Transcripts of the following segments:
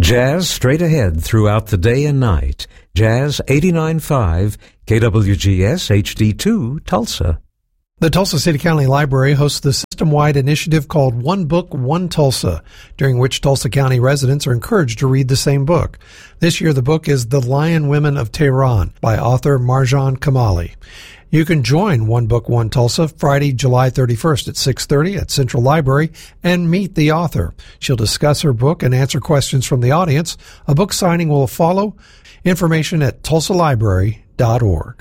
Jazz straight ahead throughout the day and night. Jazz 89.5 KWGS HD2 Tulsa. The Tulsa City County Library hosts the system-wide initiative called One Book, One Tulsa, during which Tulsa County residents are encouraged to read the same book. This year the book is The Lion Women of Tehran by author Marjan Kamali. You can join One Book, One Tulsa Friday, July 31st at 6:30 at Central Library and meet the author. She'll discuss her book and answer questions from the audience. A book signing will follow. Information at tulsalibrary.org.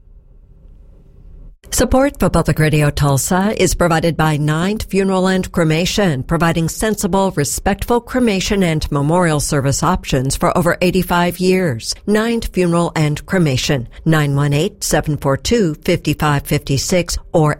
Support for Public Radio Tulsa is provided by Ninth Funeral and Cremation, providing sensible, respectful cremation and memorial service options for over 85 years. Ninth Funeral and Cremation, 918-742-5556 or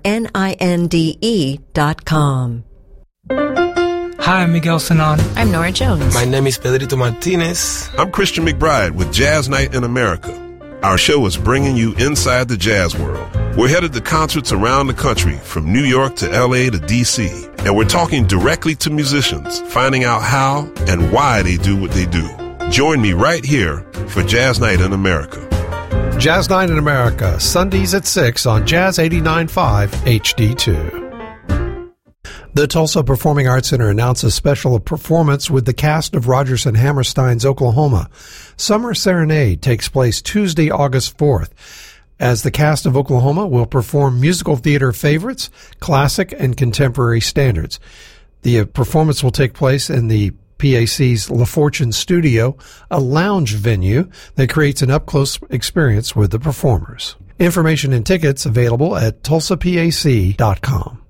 NINDE.com. Hi, I'm Miguel Sanon. I'm Nora Jones. My name is Pedrito Martinez. I'm Christian McBride with Jazz Night in America. Our show is bringing you inside the jazz world. We're headed to concerts around the country, from New York to LA to DC, and we're talking directly to musicians, finding out how and why they do what they do. Join me right here for Jazz Night in America. Jazz Night in America, Sundays at 6 on Jazz 89.5 HD2. The Tulsa Performing Arts Center announced a special performance with the cast of Rodgers and Hammerstein's Oklahoma. Summer Serenade takes place Tuesday, August 4th, as the cast of Oklahoma will perform musical theater favorites, classic and contemporary standards. The performance will take place in the PAC's La Fortune Studio, a lounge venue that creates an up-close experience with the performers. Information and tickets available at tulsapac.com.